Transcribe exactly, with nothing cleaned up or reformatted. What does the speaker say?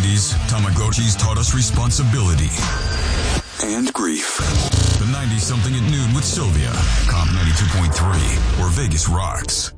nineties, Tamagotchis taught us responsibility and grief. The ninety-something at noon with Sylvia. Comp ninety-two point three, where Vegas rocks.